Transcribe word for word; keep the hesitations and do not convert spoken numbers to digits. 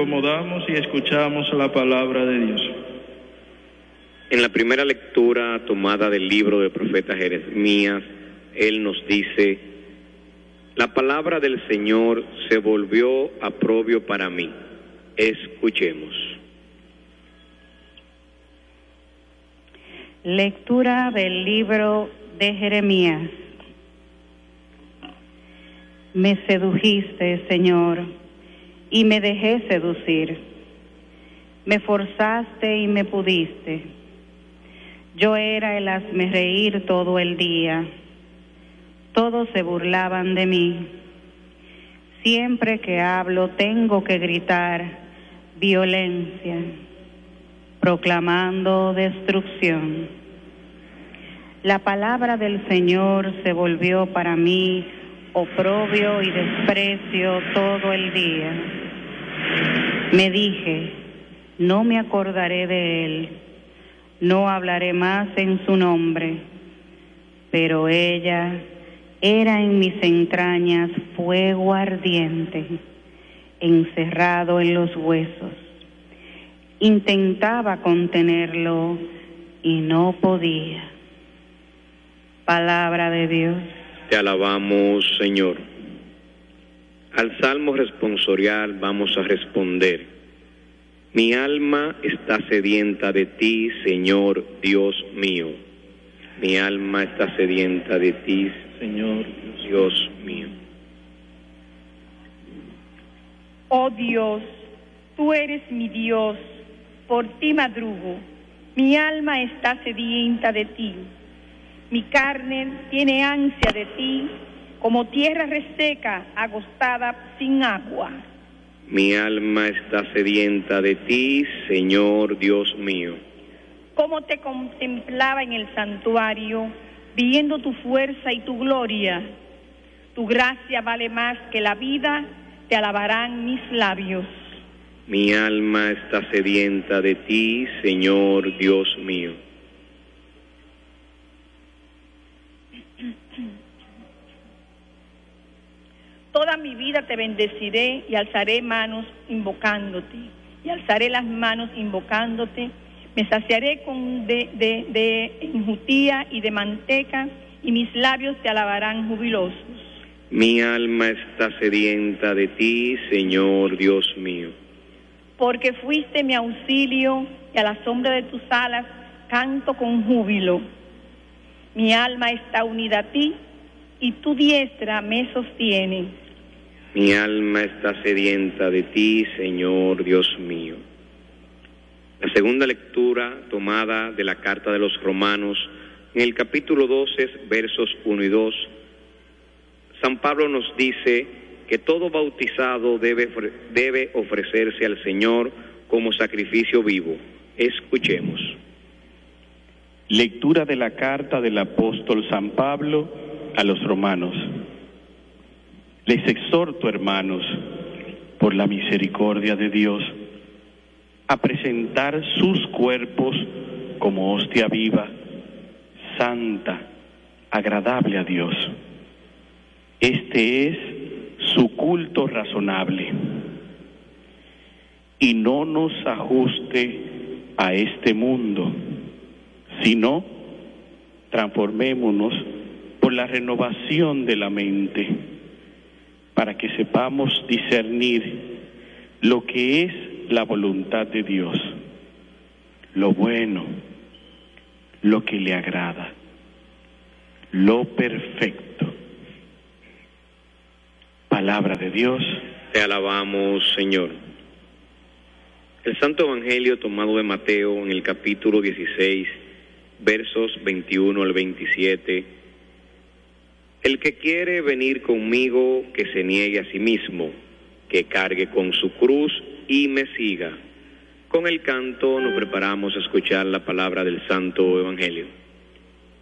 acomodamos y escuchamos la palabra de Dios. En la primera lectura tomada del libro del profeta Jeremías, él nos dice: la palabra del Señor se volvió aprobio para mí. Escuchemos. Lectura del libro de Jeremías. Me sedujiste, Señor, y me dejé seducir. Me forzaste y me pudiste. Yo era el hazmerreír todo el día. Todos se burlaban de mí. Siempre que hablo tengo que gritar violencia, proclamando destrucción. La palabra del Señor se volvió para mí oprobio y desprecio todo el día. Me dije, no me acordaré de él, no hablaré más en su nombre, pero ella era en mis entrañas fuego ardiente, encerrado en los huesos. Intentaba contenerlo y no podía. Palabra de Dios. Te alabamos, Señor. Al salmo responsorial vamos a responder: mi alma está sedienta de ti, Señor Dios mío. Mi alma está sedienta de ti, Señor Dios mío. Oh Dios, tú eres mi Dios, por ti madrugo. Mi alma está sedienta de ti. Mi carne tiene ansia de ti, como tierra reseca, agostada sin agua. Mi alma está sedienta de ti, Señor Dios mío. Como te contemplaba en el santuario, viendo tu fuerza y tu gloria. Tu gracia vale más que la vida, te alabarán mis labios. Mi alma está sedienta de ti, Señor Dios mío. Toda mi vida te bendeciré y alzaré manos invocándote, y alzaré las manos invocándote. Me saciaré con de, de, de enjutía y de manteca, y mis labios te alabarán jubilosos. Mi alma está sedienta de ti, Señor Dios mío. Porque fuiste mi auxilio, y a la sombra de tus alas canto con júbilo. Mi alma está unida a ti, y tu diestra me sostiene. Mi alma está sedienta de ti, Señor Dios mío. La segunda lectura tomada de la carta de los Romanos, en el capítulo doce, versos uno y dos, San Pablo nos dice que todo bautizado debe, debe ofrecerse al Señor como sacrificio vivo. Escuchemos. Lectura de la carta del apóstol San Pablo a los Romanos. Les exhorto, hermanos, por la misericordia de Dios, a presentar sus cuerpos como hostia viva, santa, agradable a Dios. Este es su culto razonable. Y no nos ajuste a este mundo, sino transformémonos por la renovación de la mente, para que sepamos discernir lo que es la voluntad de Dios, lo bueno, lo que le agrada, lo perfecto. Palabra de Dios. Te alabamos, Señor. El Santo Evangelio tomado de Mateo en el capítulo dieciséis, versos veintiuno al veintisiete. El que quiere venir conmigo, que se niegue a sí mismo, que cargue con su cruz y me siga. Con el canto nos preparamos a escuchar la palabra del Santo Evangelio.